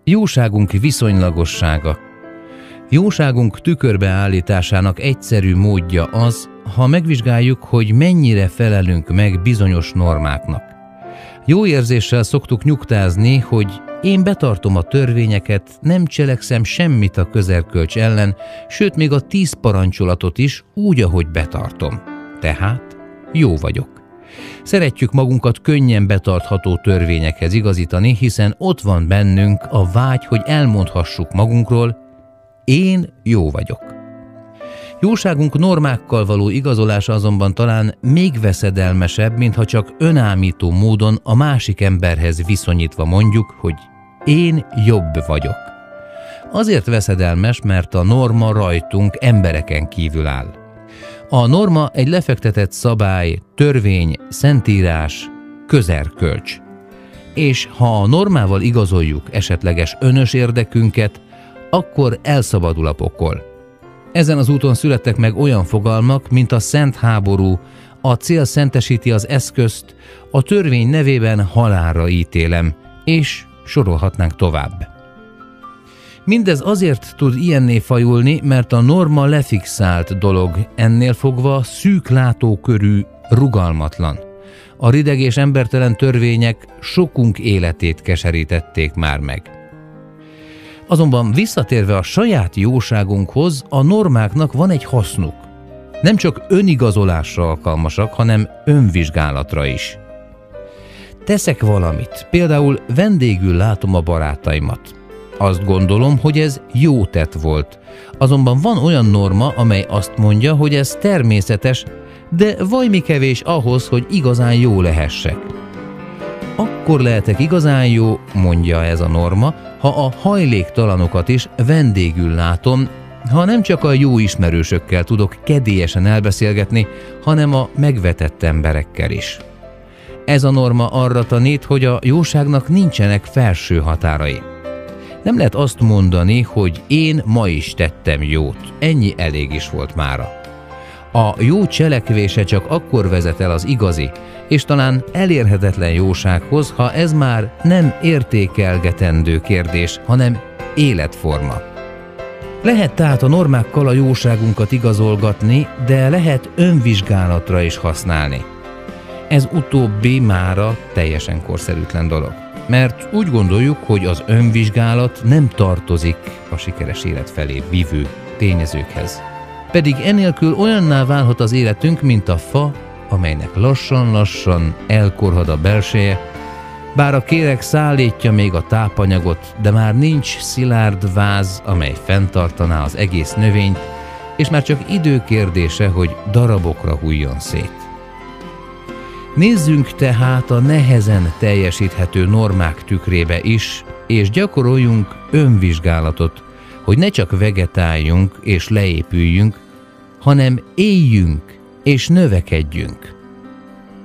Jóságunk viszonylagossága. Jóságunk tükörbe állításának egyszerű módja az, ha megvizsgáljuk, hogy mennyire felelünk meg bizonyos normáknak. Jó érzéssel szoktuk nyugtázni, hogy én betartom a törvényeket, nem cselekszem semmit a közerkölcs ellen, sőt még a 10 parancsolatot is úgy, ahogy betartom. Tehát jó vagyok. Szeretjük magunkat könnyen betartható törvényekhez igazítani, hiszen ott van bennünk a vágy, hogy elmondhassuk magunkról, én jó vagyok. Jóságunk normákkal való igazolása azonban talán még veszedelmesebb, mintha csak önállító módon a másik emberhez viszonyítva mondjuk, hogy én jobb vagyok. Azért veszedelmes, mert a norma rajtunk, embereken kívül áll. A norma egy lefektetett szabály, törvény, szentírás, közerkölcs. És ha a normával igazoljuk esetleges önös érdekünket, akkor elszabadul a pokol. Ezen az úton születtek meg olyan fogalmak, mint a szent háború, a cél szentesíti az eszközt, a törvény nevében halálra ítélem, és sorolhatnánk tovább. Mindez azért tud ilyenné fajulni, mert a norma lefixált dolog, ennél fogva szűk látókörű, rugalmatlan. A rideg és embertelen törvények sokunk életét keserítették már meg. Azonban visszatérve a saját jóságunkhoz, a normáknak van egy hasznuk. Nem csak önigazolásra alkalmasak, hanem önvizsgálatra is. Teszek valamit, például vendégül látom a barátaimat. Azt gondolom, hogy ez jó tett volt. Azonban van olyan norma, amely azt mondja, hogy ez természetes, de vajmi kevés ahhoz, hogy igazán jó lehessek. Akkor lehetek igazán jó, mondja ez a norma, ha a hajléktalanokat is vendégül látom, ha nem csak a jó ismerősökkel tudok kedélyesen elbeszélgetni, hanem a megvetett emberekkel is. Ez a norma arra tanít, hogy a jóságnak nincsenek felső határai. Nem lehet azt mondani, hogy én ma is tettem jót, ennyi elég is volt mára. A jó cselekvése csak akkor vezet el az igazi, és talán elérhetetlen jósághoz, ha ez már nem értékelgetendő kérdés, hanem életforma. Lehet tehát a normákkal a jóságunkat igazolgatni, de lehet önvizsgálatra is használni. Ez utóbbi mára teljesen korszerűtlen dolog, mert úgy gondoljuk, hogy az önvizsgálat nem tartozik a sikeres élet felé vívő tényezőkhez. Pedig enélkül olyanná válhat az életünk, mint a fa, amelynek lassan-lassan elkorhad a belseje, bár a kéreg szállítja még a tápanyagot, de már nincs szilárd váz, amely fenntartaná az egész növényt, és már csak idő kérdése, hogy darabokra hulljon szét. Nézzünk tehát a nehezen teljesíthető normák tükrébe is, és gyakoroljunk önvizsgálatot, hogy ne csak vegetáljunk és leépüljünk, hanem éljünk és növekedjünk.